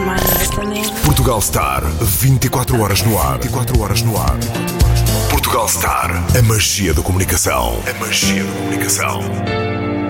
Portugal Star, 24 horas no ar. 24 horas no ar. Portugal Star, a magia da comunicação. A magia da comunicação.